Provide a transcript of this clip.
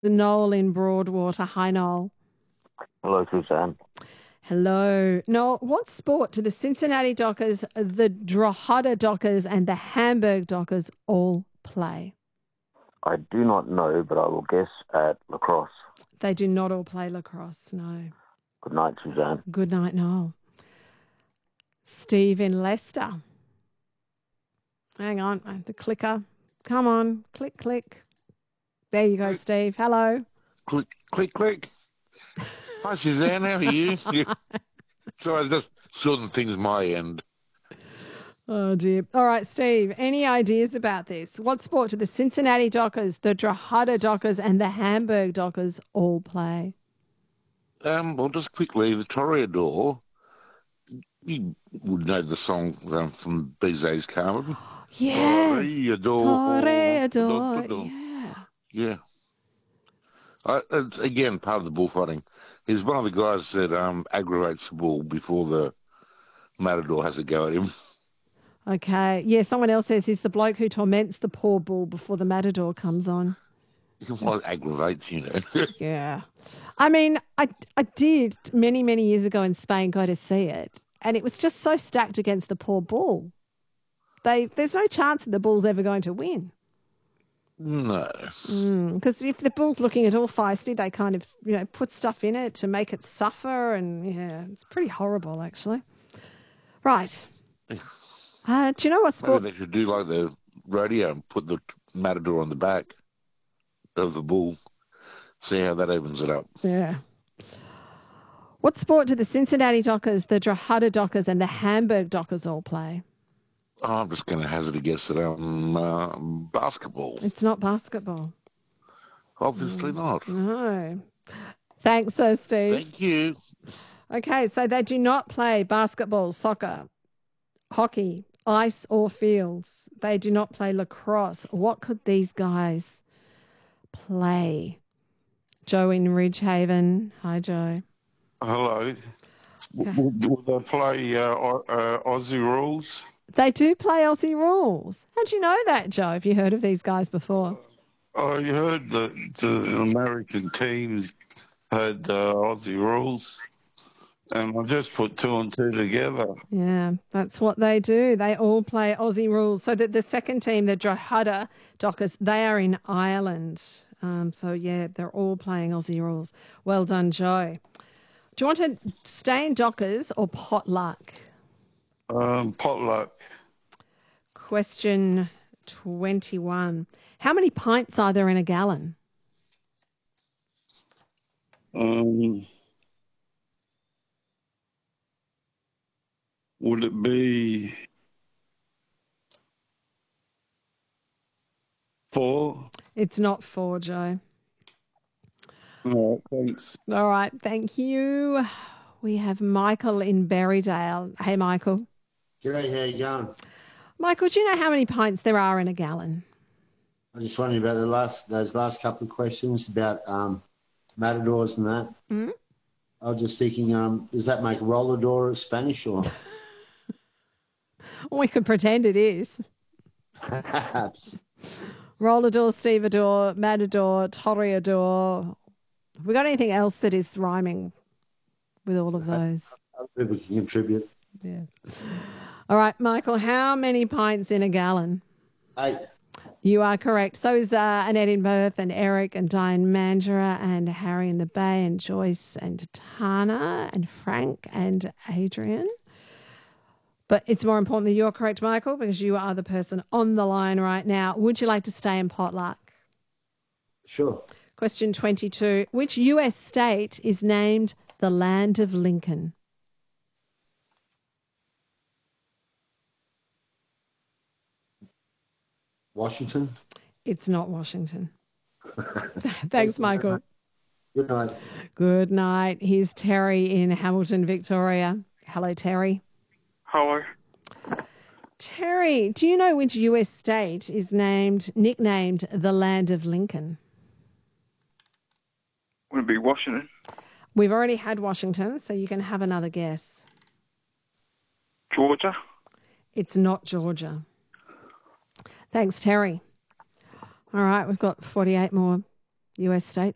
Noel in Broadwater. Hi, Noel. Hello, Suzanne. Hello. Noel, what sport do the Cincinnati Dockers, the Drogheda Dockers, and the Hamburg Dockers all play? I do not know, but I will guess at lacrosse. They do not all play lacrosse, no. Good night, Suzanne. Good night, Noel. Steve in Leicester. Hang on, the clicker. Come on, click, click. There you go, Steve. Hello. Click, click, click. Hi, Suzanne. How are you? Sorry, I just sorting things my end. Oh, dear. All right, Steve, any ideas about this? What sport do the Cincinnati Dockers, the Drogheda Dockers, and the Hamburg Dockers all play? Well, just quickly, the Toreador. You would know the song from Bizet's Carmen. Yes. Toreador. Toreador. Yeah. Yeah. It's, again, part of the bullfighting. He's one of the guys that aggravates the bull before the matador has a go at him. Okay. Yeah, someone else says he's the bloke who torments the poor bull before the matador comes on. Well, it aggravates, you know. Yeah. I mean, I did many, many years ago in Spain go to see it, and it was just so stacked against the poor bull. There's no chance that the bull's ever going to win. No. Because if the bull's looking at all feisty, they kind of, put stuff in it to make it suffer, and yeah, it's pretty horrible, actually. Right. Do you know what sport? Maybe they should do like the rodeo and put the matador on the back of the bull. See how that evens it up. Yeah. What sport do the Cincinnati Dockers, the Drogheda Dockers, and the Hamburg Dockers all play? Oh, I'm just going to hazard a guess at basketball. It's not basketball. Obviously not. No. Thanks, Sir Steve. Thank you. Okay, so they do not play basketball, soccer, hockey, ice or fields. They do not play lacrosse. What could these guys play? Joe in Ridgehaven. Hi, Joe. Hello. Will they play Aussie rules? They do play Aussie rules. How do you know that, Joe? Have you heard of these guys before? I heard that the American teams had Aussie rules, and I just put two and two together. Yeah, that's what they do. They all play Aussie rules. So that the second team, the Drogheda Dockers, they are in Ireland. So, yeah, they're all playing Aussie rules. Well done, Joe. Do you want to stay in Dockers or potluck? Potluck. Question 21. How many pints are there in a gallon? Would it be 4? It's not 4, Joe. All right, thanks. All right, thank you. We have Michael in Berrydale. Hey, Michael. G'day, how you going? Michael, do you know how many pints there are in a gallon? I just wondering about those last couple of questions about matadors and that. Mm? I was just thinking, does that make rollador Spanish or? We could pretend it is. Perhaps. Rollador, stevedore, matador, toreador. Have we got anything else that is rhyming with all of those? Other people can contribute. Yeah. All right, Michael, how many pints in a gallon? 8. You are correct. So is Annette in Perth and Eric and Diane Mandurah and Harry in the Bay and Joyce and Tana and Frank and Adrian. But it's more important that you're correct, Michael, because you are the person on the line right now. Would you like to stay in potluck? Sure. Question 22. Which US state is named the Land of Lincoln? Washington? It's not Washington. Thanks, Michael. Good night. Good night. Here's Terry in Hamilton, Victoria. Hello, Terry. Hello. Terry, do you know which US state is nicknamed the Land of Lincoln? Would it be Washington? We've already had Washington, so you can have another guess. Georgia? It's not Georgia. Thanks, Terry. All right, we've got 48 more US states.